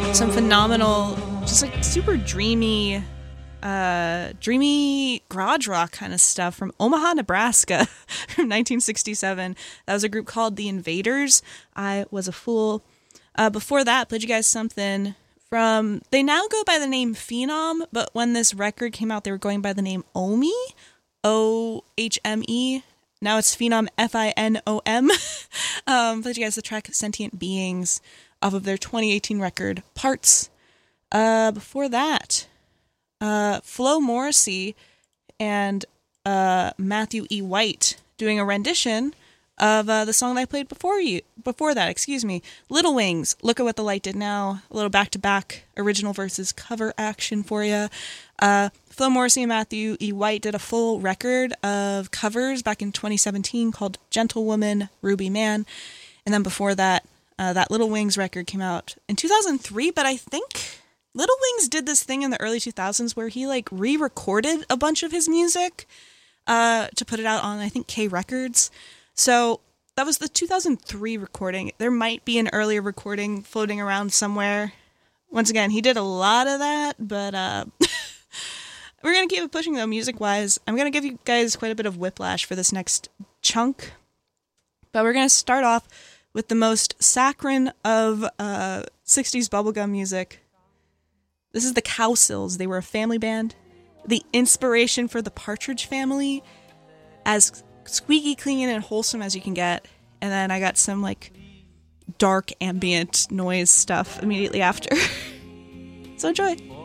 Some phenomenal, just like super dreamy garage rock kind of stuff from Omaha, Nebraska from 1967. That was a group called The Invaders. I Was a Fool. Before that, played you guys something from, they now go by the name Phenom, but when this record came out, they were going by the name Ohme, O-H-M-E. Now it's Phenom, F-I-N-O-M. Played you guys the track Sentient Beings off of their 2018 record, Parts. Before that, Flo Morrissey and Matthew E. White doing a rendition of the song that I played before that, Little Wings, Look at What the Light Did Now, a little back-to-back original versus cover action for you. Flo Morrissey and Matthew E. White did a full record of covers back in 2017 called Gentlewoman, Ruby Man, and then before that, that Little Wings record came out in 2003, but I think Little Wings did this thing in the early 2000s where he like re-recorded a bunch of his music to put it out on, I think, K Records. So that was the 2003 recording. There might be an earlier recording floating around somewhere. Once again, he did a lot of that, but we're going to keep it pushing though, music-wise. I'm going to give you guys quite a bit of whiplash for this next chunk, but we're going to start off with the most saccharine of 60s bubblegum music. This is the Cowsills. They were a family band. The inspiration for the Partridge Family, as squeaky clean and wholesome as you can get. And then I got some like dark ambient noise stuff immediately after. So enjoy.